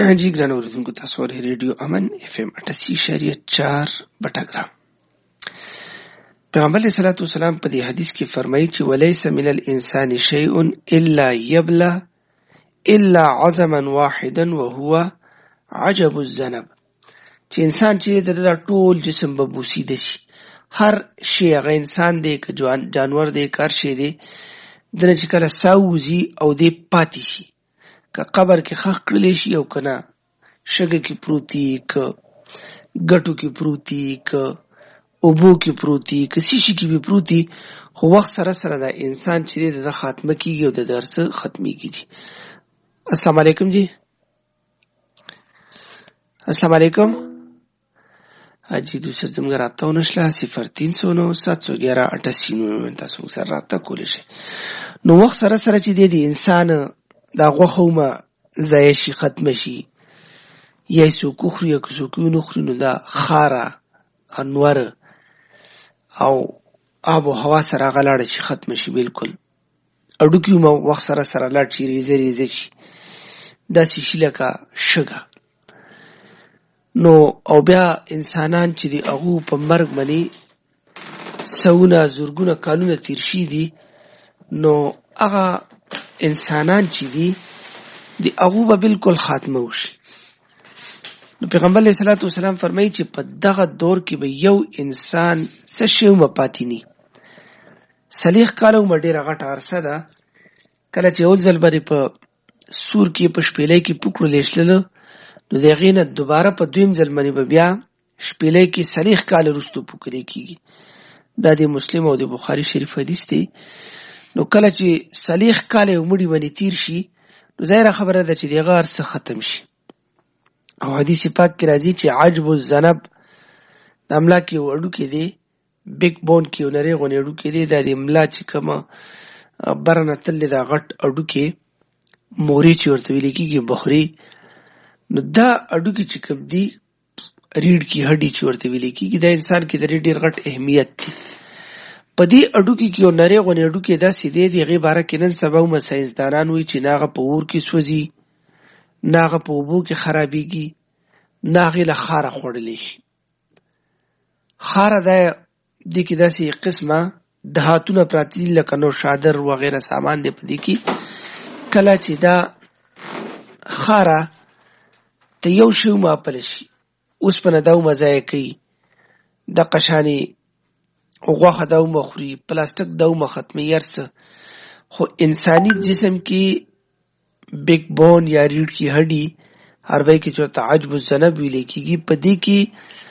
जी ګرانو اوریدونکو، تاسو اورئ ریډیو امن FM 88.4 بټګرام. پیغمبر علیه الصلاۃ والسلام په دې حدیث کې فرمایي چې ولیس من الانسان شیء الا یبلى الا عظما واحدا وهو عجب الذنب. چې انسان چې د ټول جسم به بوسیده شي، هر شی هغه انسان دی که جانور دی که هر شی دی دنه چې کله ساوزي او دی پاتې شي، که قبر کې خښ کړلی شي او که نه شګه کې پروتي، که ګټو کې پروتي، که اوبو کې پروتي، که څه شي کې به پروتي، خو وخت سره سره دا انسان چې دی د خاتمه کېږي او د درس ختمېږي. جی السلام علیکم. جی السلام علیکم. حاجی دوسر زموږ رابطه ونشله 0309 711 88 تاسو موږ سره رابطه کولی شئ. نو وخت سره سره چې دی د انسان دا غوښه ومه ضایع شي، ختمه شي، یا یې څوک وخوري یا که څوک یې ونه خوري، نو دا خاره انور او آب و هوا سره هغه لاړه شي، ختمه شي بلکل. هډوکي ومه وخت سره سره لاړ شي، ریزه ریزه شي، داسې شي لکه شګه. نو او بیا انسانان چې دي هغو په مرګ باندې سوونه زرګونه کالونه تیر شي دي، نو هغه انسانان چې دي د هغو به بلکل خاتمه وشي. نو پیغمبر علیه الصلاۃ والسلام فرمایي چې په دغه دور کې به یو انسان څه شی ومه پاتې ني. 40 کاله ومه ډېره غټه عرصه ده. کله چې اول ځل به په سور کې په شپېلۍ کې پوکړلی شلله، نو د هغې نه دوباره په دویم ځل باندې به بیا شپېلۍ کې 40 کاله وروسته پوکلی کېږي. دا د مسلم او د بخاري شریف حدیث دی. نو کله چې 40 کاله یو مړي باندې تیر شي، نو ظاهره خبره ده چې د هغه هر څه ختم شي. او حدیث پاک کې راځي چې عجب الذنب د ملا کې یو هډوکی دی، بیک بون کې یو نری غونې هډوکی دی، دا د ملا چې کومه بره نه تللی دا غټ هډوکی مورې چې ورته ویلې کېږي، بخري. نو دا هډوکي چې کوم دي ریډ کې هډي چې ورته ویلې کېږي، دا انسان کې د ډېر غټ اهمیت دی. په دې هډوکي کې یو نری غونې هډوکی داسې دی، د هغې باره کې نن سبا هم ساینسدانان وایي چې نه هغه په اور کې سوځي، نه هغه په اوبو کې خرابېږي، نه هغې له خاره خوړلی شي. خاره دا دې کې داسې قسمه دهاتونه پراته دي لکه نوشادر وغیره سامان دی په دې کې. کله چې دا خاره ته یو شی وماپله شي، اوسپنه دا ومه ضایع کوي، دقه شانې غوښه دا ومه خوري، پلاستیک دا ومه ختموي، هر څه. خو انساني جسم کې بیک بون یا ریډ کې هډي، عربی کې چې ورته عجب الذنب ویلې کېږي، په دې کې